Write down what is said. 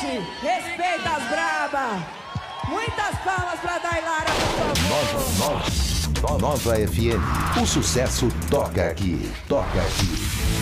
Gente, respeita as braba. Muitas palmas pra Dailara, por favor. Nova FM. O sucesso toca aqui. Toca aqui.